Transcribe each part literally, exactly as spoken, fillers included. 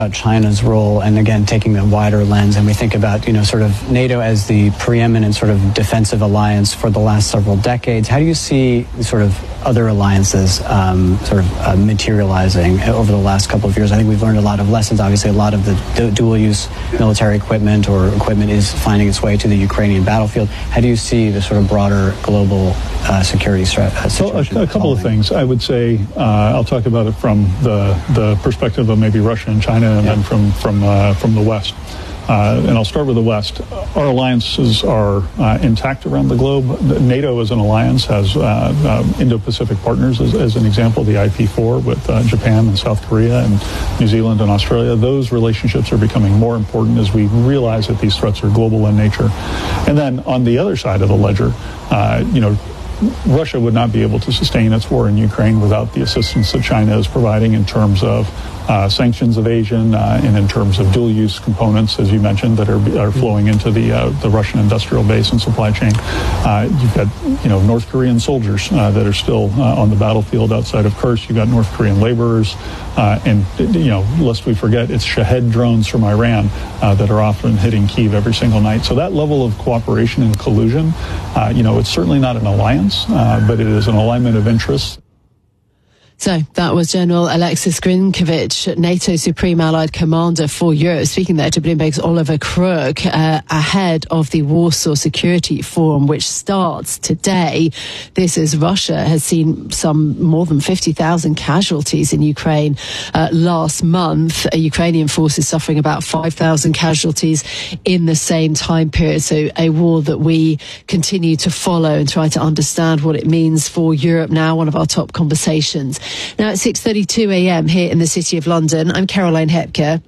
China's role, and again, taking a wider lens, and we think about, you know, sort of NATO as the preeminent sort of defensive alliance for the last several decades. How do you see sort of other alliances um, sort of uh, materializing over the last couple of years? I think we've learned a lot of lessons. Obviously, a lot of the du- dual-use military equipment or equipment is finding its way to the Ukrainian battlefield. How do you see the sort of broader global uh, security strat- uh, situation? Well, a, a couple of things. I would say, uh, I'll talk about it from the, the perspective of maybe Russia and China, and yeah. then from from uh, from the West. Uh, and I'll start with the West. Our alliances are uh, intact around the globe. NATO as an alliance has uh, uh, Indo-Pacific partners, as, as an example, the I P four with uh, Japan and South Korea and New Zealand and Australia. Those relationships are becoming more important as we realize that these threats are global in nature. And then on the other side of the ledger, uh, you know, Russia would not be able to sustain its war in Ukraine without the assistance that China is providing in terms of uh, sanctions evasion uh, and in terms of dual-use components, as you mentioned, that are are flowing into the uh, the Russian industrial base and supply chain. Uh, you've got, you know, North Korean soldiers uh, that are still uh, on the battlefield outside of Kursk. You've got North Korean laborers, uh, and, you know, lest we forget, it's Shahed drones from Iran uh, that are often hitting Kyiv every single night. So that level of cooperation and collusion, uh, you know, it's certainly not an alliance, uh, but it is an alignment of interests. So that was General Alexis Grinkovich, NATO Supreme Allied Commander for Europe, speaking there to Bloomberg's Oliver Krug uh, ahead of the Warsaw Security Forum, which starts today. This is Russia has seen some more than fifty thousand casualties in Ukraine uh, last month. Uh, Ukrainian forces suffering about five thousand casualties in the same time period. So a war that we continue to follow and try to understand what it means for Europe now, one of our top conversations. Now at six thirty-two a.m. here in the City of London, I'm Caroline Hepker.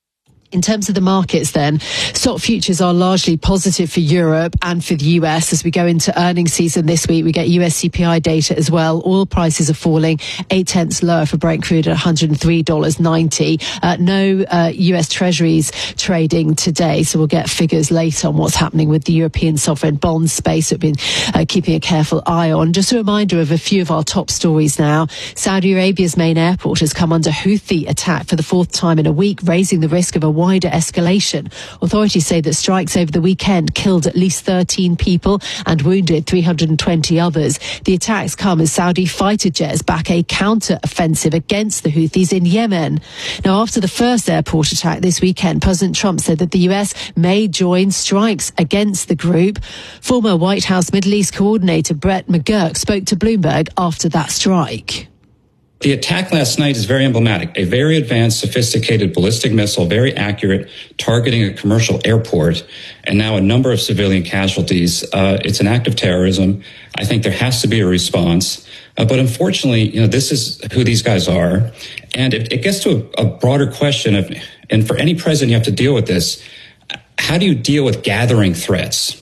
In terms of the markets then, stock futures are largely positive for Europe and for the U S as we go into earnings season this week. We get U S C P I data as well. Oil prices are falling eight tenths lower for Brent crude at one hundred three dollars ninety. Uh, no uh, U S Treasuries trading today, so we'll get figures later on what's happening with the European sovereign bond space we've been uh, keeping a careful eye on. Just a reminder of a few of our top stories now. Saudi Arabia's main airport has come under Houthi attack for the fourth time in a week, raising the risk of a wider escalation. Authorities say that strikes over the weekend killed at least thirteen people and wounded three hundred twenty others. The attacks come as Saudi fighter jets back a counter-offensive against the Houthis in Yemen. Now, after the first airport attack this weekend, President Trump said that the U S may join strikes against the group. Former White House Middle East coordinator Brett McGurk spoke to Bloomberg after that strike. The attack last night is very emblematic. A very advanced, sophisticated ballistic missile, very accurate, targeting a commercial airport, and now a number of civilian casualties. Uh, it's an act of terrorism. I think there has to be a response. Uh, but unfortunately, you know, this is who these guys are. And it, it gets to a, a broader question of, and for any president, you have to deal with this. How do you deal with gathering threats?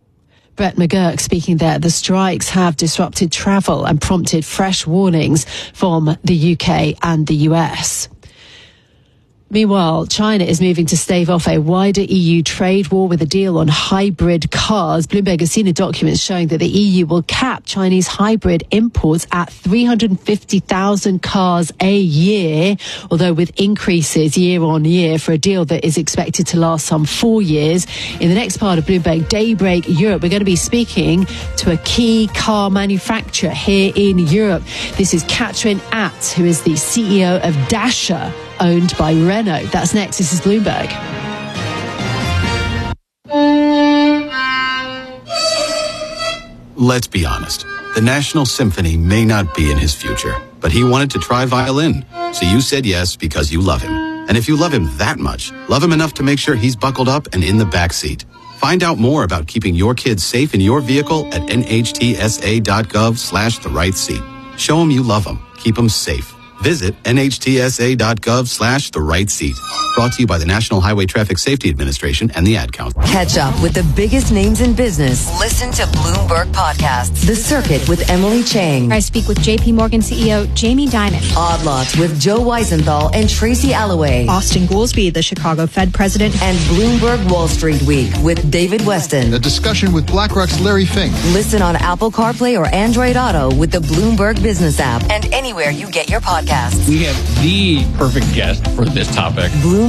Brett McGurk speaking there. The strikes have disrupted travel and prompted fresh warnings from the U K and the U S. Meanwhile, China is moving to stave off a wider E U trade war with a deal on hybrid cars. Bloomberg has seen a document showing that the E U will cap Chinese hybrid imports at three hundred fifty thousand cars a year, although with increases year on year for a deal that is expected to last some four years. In the next part of Bloomberg Daybreak Europe, we're going to be speaking to a key car manufacturer here in Europe. This is Katrin Att, who is the C E O of Dacia, owned by Renault. That's next. This is Bloomberg. Let's be honest. The National Symphony may not be in his future, but he wanted to try violin. So you said yes because you love him. And if you love him that much, love him enough to make sure he's buckled up and in the back seat. Find out more about keeping your kids safe in your vehicle at nhtsa.gov slash the right seat. Show him you love him. Keep him safe. Visit nhtsa.gov slash the right seat. Brought to you by the National Highway Traffic Safety Administration and the Ad Council. Catch up with the biggest names in business. Listen to Bloomberg Podcasts. The Circuit with Emily Chang. I speak with J P Morgan C E O Jamie Dimon. Odd Lots with Joe Weisenthal and Tracy Alloway. Austin Goolsbee, the Chicago Fed president. And Bloomberg Wall Street Week with David Weston. A discussion with BlackRock's Larry Fink. Listen on Apple CarPlay or Android Auto with the Bloomberg Business app and anywhere you get your podcast. Podcasts. We have the perfect guest for this topic. Bloomberg